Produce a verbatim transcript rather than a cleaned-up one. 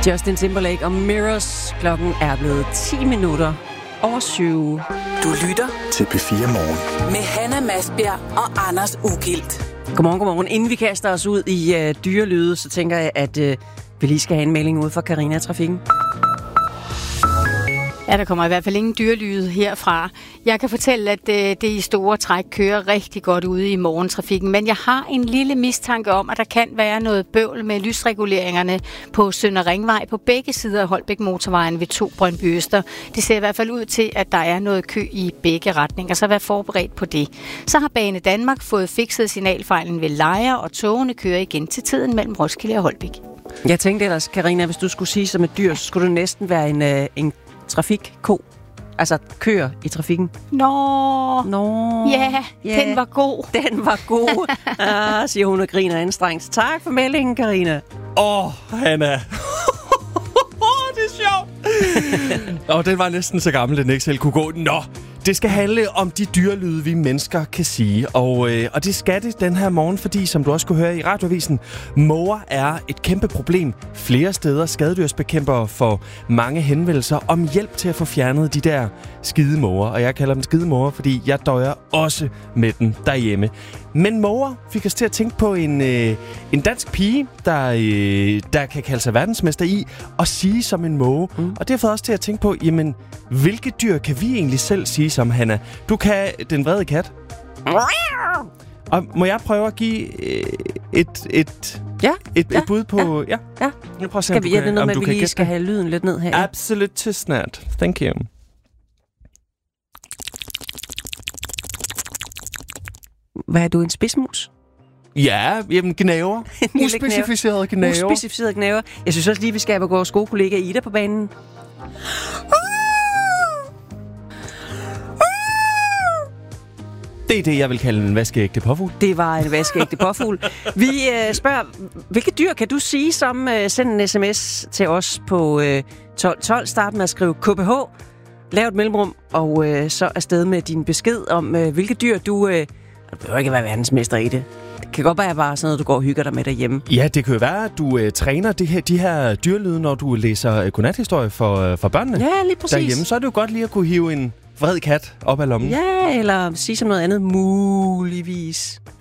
Justin Timberlake og Mirrors. Klokken er blevet ti minutter over syv. Du lytter til P fire Morgen med Hanna Masbjerg og Anders Ugilt. Godmorgen, godmorgen. Inden vi kaster os ud i uh, dyrelyde, så tænker jeg, at uh, vi lige skal have en melding ud fra Carina i trafikken. Ja, der kommer i hvert fald ingen dyrelyde herfra. Jeg kan fortælle, at det i store træk kører rigtig godt ude i morgentrafikken, men jeg har en lille mistanke om, at der kan være noget bøvl med lysreguleringerne på Sønder Ringvej på begge sider af Holbæk Motorvejen ved to Brøndby Øster. Det ser i hvert fald ud til, at der er noget kø i begge retninger, så vær forberedt på det. Så har Bane Danmark fået fikset signalfejlen ved Lejre, og togene kører igen til tiden mellem Roskilde og Holbæk. Jeg tænkte ellers, Carina, hvis du skulle sige som et dyr, så skulle du næsten være en, uh, en trafikko. Altså køer i trafikken. Nå, Nå. Ja, yeah, den var god. Den var god, ah, siger hun og griner anstrengt. Tak for meldingen, Carina. Åh, oh, Hanna. Det er sjovt. Og den var næsten så gammel, den ikke selv kunne gå. Nå, det skal handle om de dyrelyde, vi mennesker kan sige. Og, øh, og det skal det den her morgen, fordi, som du også kunne høre i radioavisen, måger er et kæmpe problem flere steder. Skadedyrsbekæmpere får mange henvendelser om hjælp til at få fjernet de der skidemåger. Og jeg kalder dem skidemåger, fordi jeg døjer også med dem derhjemme. Men måger fik os til at tænke på en, øh, en dansk pige, der, øh, der kan kalde sig verdensmester i at sige som en måge. Mm. Og det har fået os til at tænke på, jamen, hvilke dyr kan vi egentlig selv sige som, Hanna? Du kan den vrede kat. Og må jeg prøve at give øh, et, et, ja, et, ja, et bud på... Ja, ja. ja. Jeg prøver at se, skal vi, om du ja, det er noget kan, med, om vi du lige kan skal have lyden lidt ned her. Absolut tystnat. Thank you. Hvad er du, en spidsmus? Ja, jamen gnaver. Uspecificeret gnaver. Uspecificeret gnaver. Jeg synes også lige, vi skal have vores gode kollega Ida på banen. Det er det, jeg vil kalde en vaskeægte påfugl. Det var en vaskeægte påfugl. Vi øh, spørger, hvilke dyr kan du sige som? Øh, send en sms til os på øh, tolv tolv. Start med at skrive K P H. Lav et mellemrum, og øh, så afsted med din besked om, øh, hvilke dyr du... Øh, du behøver ikke være verdensmester i det. Det kan godt være bare sådan noget, du går og hygger dig med derhjemme. Ja, det kan jo være, at du øh, træner det her, de her dyrelyde, når du læser øh, godnathistorie for, øh, for børnene. Ja, lige præcis. Derhjemme, så er det jo godt lige at kunne hive en vred kat op af lommen. Ja, eller sige som noget andet muligvis.